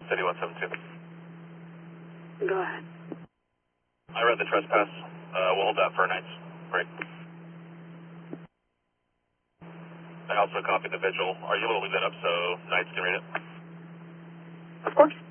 City 172. Go ahead. I read the trespass. We'll hold that for nights. Great. I also copied the vigil. Are you able to leave that up so nights can read it? Of course.